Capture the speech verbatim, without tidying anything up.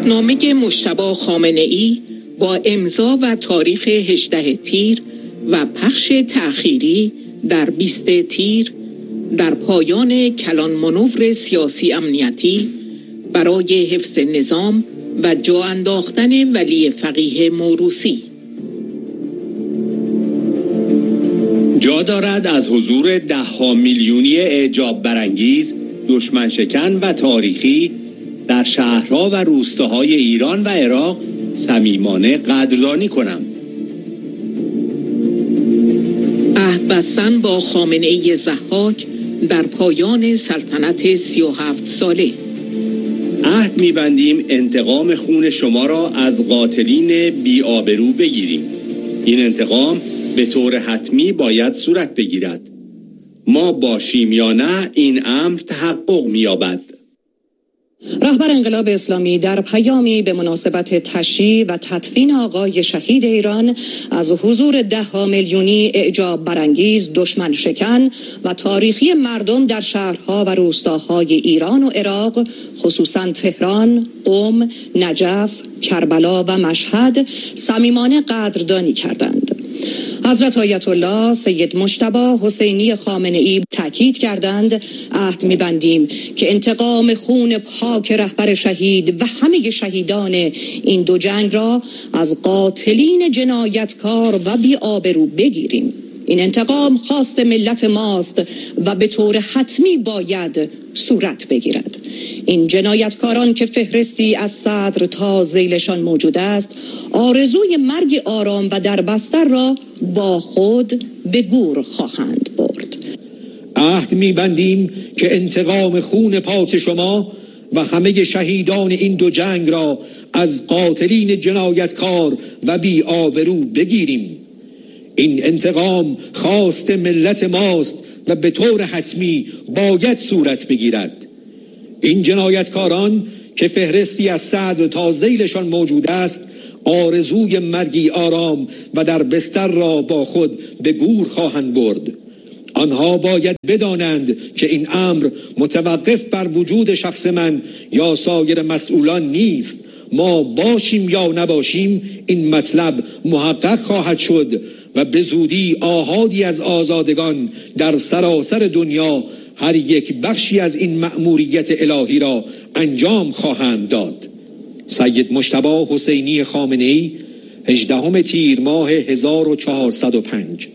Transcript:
عهدنامه مجتبی خامنه‌ای با امضا و تاریخ هجدهم تیر و پخش تأخیری در بیست تیر در پایان کلان مانور سیاسی امنیتی برای حفظ نظام و جا انداختن ولی فقیه موروثی. جا دارد از حضور ده ها میلیونی اعجاب برانگیز، دشمن شکن و تاریخی در شهرها و روستاهای ایران و عراق صمیمانه قدردانی کنم. عهد بستن با خامنه‌ای ضحاک در پایان سلطنت سی و هفت ساله. عهد می‌بندیم انتقام خون شما را از قاتلین بی‌آبرو بگیریم. این انتقام به طور حتمی باید صورت بگیرد. ما باشیم یا نه این امر تحقق می‌یابد. رهبر انقلاب اسلامی در پیامی به مناسبت تشییع و تدفین آقای شهید ایران از حضور ده ها میلیونی اعجاب برانگیز، دشمن شکن و تاریخی مردم در شهرها و روستاهای ایران و عراق، خصوصا تهران، قم، نجف، کربلا و مشهد صمیمانه قدردانی کردند. حضرت آیت الله سید مجتبی حسینی خامنه‌ای تاکید کردند عهد می‌بندیم که انتقام خون پاک رهبر شهید و همه شهیدان این دو جنگ را از قاتلین جنایتکار و بی‌آبرو بگیریم. این انتقام خواست ملت ماست و به طور حتمی باید صورت بگیرد. این جنایتکاران که فهرستی از صدر تا ذیلشان موجود است، آرزوی مرگ آرام و در بستر را با خود به گور خواهند برد. عهد می‌بندیم که انتقام خون پاک شما و همه شهیدان این دو جنگ را از قاتلین جنایتکار و بی‌آبرو بگیریم. این انتقام خواست ملت ماست و به طور حتمی باید صورت بگیرد. این جنایتکاران که فهرستی از صدر تا ذیلشان موجود است، آرزوی مرگی آرام و در بستر را با خود به گور خواهند برد. آنها باید بدانند که این امر متوقف بر وجود شخص من یا سایر مسئولان نیست. ما باشیم یا نباشیم این مطلب محقق خواهد شد و به زودی آحادی از آزادگان در سراسر دنیا هر یک بخشی از این مأموریت الهی را انجام خواهند داد. سید مجتبی حسینی خامنه‌ای، هجدهم تیر ماه هزار و چهارصد و پنج.